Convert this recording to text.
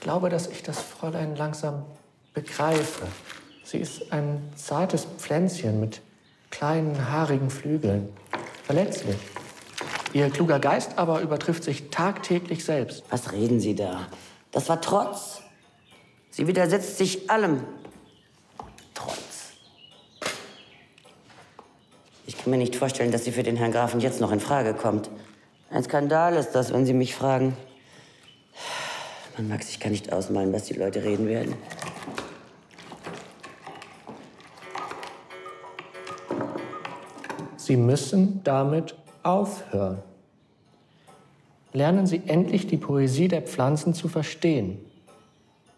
glaube, dass ich das Fräulein langsam begreife. Sie ist ein zartes Pflänzchen mit kleinen, haarigen Flügeln. Verletzlich. Ihr kluger Geist aber übertrifft sich tagtäglich selbst. Was reden Sie da? Das war Trotz. Sie widersetzt sich allem. Trotz. Ich kann mir nicht vorstellen, dass sie für den Herrn Grafen jetzt noch in Frage kommt. Ein Skandal ist das, wenn Sie mich fragen. Man mag sich gar nicht ausmalen, was die Leute reden werden. Sie müssen damit aufhören. Lernen Sie endlich die Poesie der Pflanzen zu verstehen.